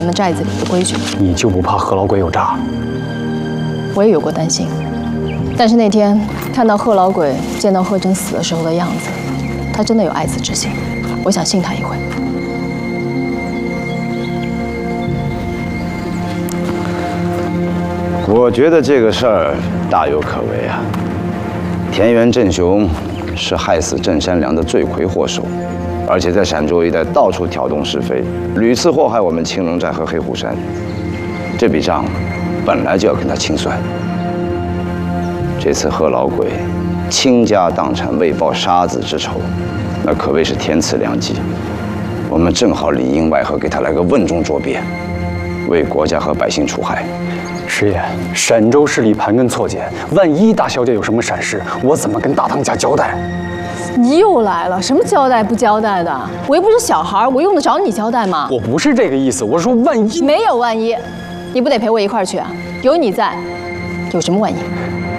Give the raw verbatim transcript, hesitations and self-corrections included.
你们寨子里的规矩。 你就不怕贺老鬼有诈？ 我也有过担心，但是那天看到贺老鬼见到贺真死的时候的样子，他真的有爱子之心，我想信他一回。 我觉得这个事儿大有可为啊。田园镇雄是害死郑山良的罪魁祸首，而且在陕州一带到处挑动是非，屡次祸害我们青龙寨和黑虎山。这笔账本来就要跟他清算。这次贺老鬼倾家荡产为报杀子之仇，那可谓是天赐良机。我们正好里应外合，给他来个瓮中捉鳖，为国家和百姓除害。 师爷，陕州势力盘根错节，万一大小姐有什么闪失，我怎么跟大当家交代？ 你又来了，什么交代不交代的？我又不是小孩，我用得着你交代吗？ 我不是这个意思，我是说万一…… 没有万一，你不得陪我一块儿去啊？有你在，有什么万一？